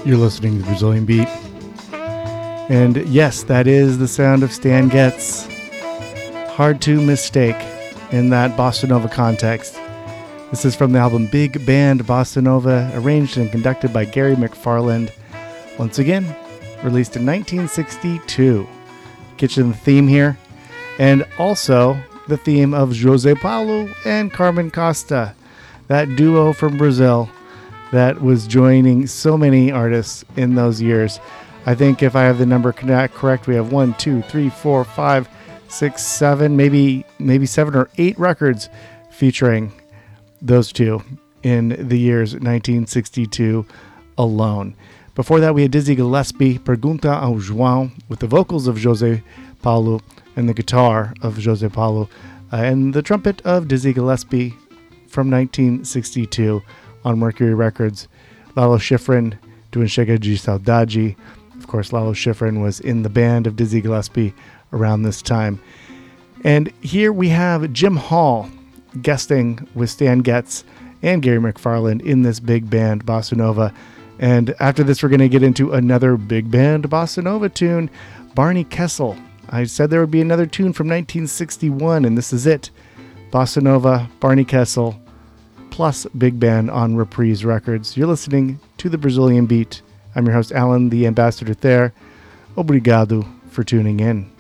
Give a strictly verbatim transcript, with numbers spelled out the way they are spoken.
You're listening to the Brazilian Beat. And yes, that is the sound of Stan Getz. Hard to mistake in that bossa nova context. This is from the album Big Band Bossa Nova, arranged and conducted by Gary McFarland. Once again, released in nineteen sixty-two. Kitchen theme here. And also the theme of José Paulo and Carmen Costa, that duo from Brazil that was joining so many artists in those years. I think if I have the number correct, we have one, two, three, four, five, six, seven, maybe maybe seven or eight records featuring those two in the years nineteen sixty-two alone. Before that, we had Dizzy Gillespie, Pergunta ao João, with the vocals of José Paulo and the guitar of José Paulo, uh, and the trumpet of Dizzy Gillespie from nineteen sixty-two on Mercury Records. Lalo Schifrin doing Chega de Saudade. Of course, Lalo Schifrin was in the band of Dizzy Gillespie around this time. And here we have Jim Hall guesting with Stan Getz and Gary McFarland in this big band Bossa Nova. And after this, we're going to get into another big band Bossa Nova tune, Barney Kessel. I said there would be another tune from nineteen sixty-one, and this is it. Bossa Nova, Barney Kessel, plus big band on Reprise Records. You're listening to the Brazilian Beat. I'm your host, Alan, the Ambassador there. Obrigado for tuning in.